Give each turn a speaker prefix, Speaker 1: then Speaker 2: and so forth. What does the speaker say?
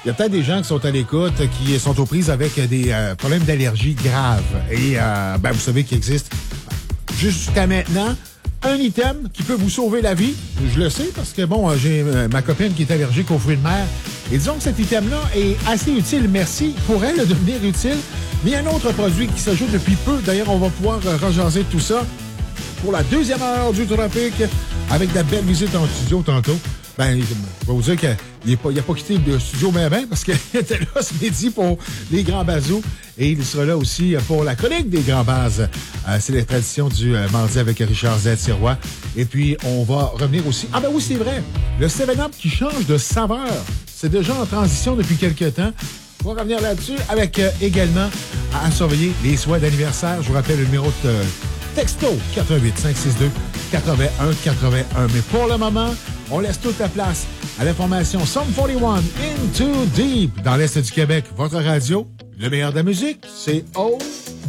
Speaker 1: Il y a peut-être des gens qui sont à l'écoute, qui sont aux prises avec des problèmes d'allergie graves. Et vous savez qu'il existe jusqu'à maintenant un item qui peut vous sauver la vie. Je le sais parce que, j'ai ma copine qui est allergique aux fruits de mer. Et disons que cet item-là est assez utile, merci. Il pourrait le devenir utile. Mais il y a un autre produit qui s'ajoute depuis peu. D'ailleurs, on va pouvoir rejaser tout ça pour la deuxième heure du Tropique avec de la belle visite en studio tantôt. Je vais vous dire qu'il n'a pas quitté le studio bien parce qu'il était là ce midi pour les Grands Bazos. Et il sera là aussi pour la chronique des Grands Bazes. C'est la tradition du mardi avec Richard Z. Sirois. Et puis, on va revenir aussi... oui, c'est vrai. Le 7-Up qui change de saveur. C'est déjà en transition depuis quelques temps. On va revenir là-dessus avec également à surveiller les souhaits d'anniversaire. Je vous rappelle le numéro de texto 88 562 81 81. Mais pour le moment... on laisse toute la place à l'information Sum 41 Into Deep dans l'Est du Québec. Votre radio, le meilleur de la musique, c'est O.